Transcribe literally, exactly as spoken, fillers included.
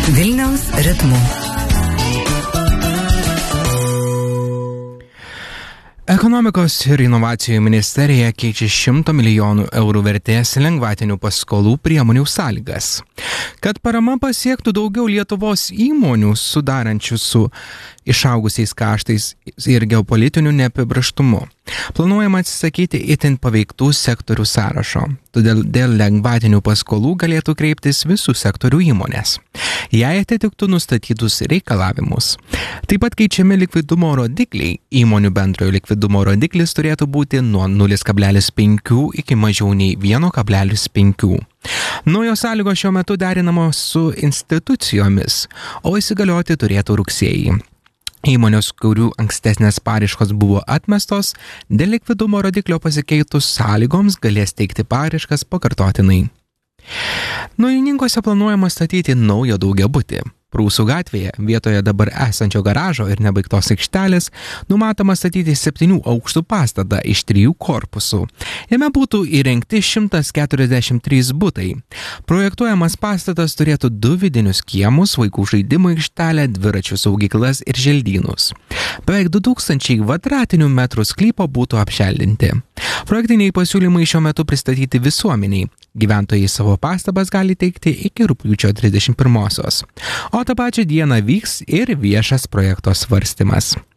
Vilniaus ritmu. Ekonomikos ir inovacijų ministerija keičia šimto milijonų eurų vertės lengvatinių paskolų priemonių sąlygas. Kad parama pasiektų daugiau Lietuvos įmonių sudarančių su išaugusiais kaštais ir geopolitiniu neapibrėžtumu, planuojama atsisakyti itin paveiktų sektorių sąrašo. Todėl dėl lengvatinių paskolų galėtų kreiptis visų sektorių įmonės, jei atitiktų nustatytus reikalavimus. Taip pat keičiami likvidumo rodikliai. Įmonių bendrojo likvidumo rodiklis turėtų būti nuo nulis kablelis penki iki mažiau nei vienas kablelis penki. Naujos sąlygos šiuo metu derinamos su institucijomis, o įsigalioti turėtų rugsėjį. Įmonės, kurių ankstesnės paraiškos buvo atmestos, dėl likvidumo rodiklio pasikeitus sąlygoms galės teikti paraiškas pakartotinai. Naujininkose planuojama statyti naują daugiabutį. Prūsų gatvėje, vietoje dabar esančio garažo ir nebaigtos aikštelės, numatoma statyti septynių aukštų pastatą iš trijų korpusų. Jame būtų įrengti šimtas keturiasdešimt trys butai. Projektuojamas pastatas turėtų du vidinius kiemus, vaikų žaidimų aikštelę, dviračių saugyklas ir želdynus. Beveik du tūkstančiai kvadratinių metrų sklypo būtų apželdinti. Projektiniai pasiūlymai šiuo metu pristatyti visuomeniai. Gyventojai savo pastabas gali teikti iki rugpjūčio trisdešimt pirmosios. O tą pačią dieną vyks ir viešas projekto svarstymas.